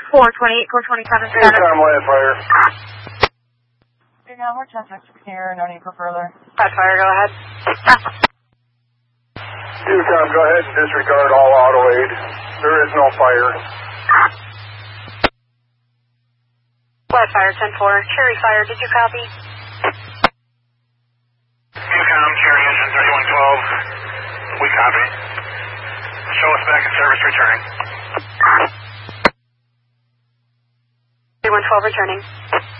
428, 427 center. Anytime, live fire. Okay, now we're 10-6 here, no need for further. Live fire, go ahead. Anytime, go ahead and disregard all auto aid. There is no fire. Live fire, 10-4. Cherry fire, did you copy? Newcom, Cherry engine 3112. We copy. Show us back in service returning. 3112 returning.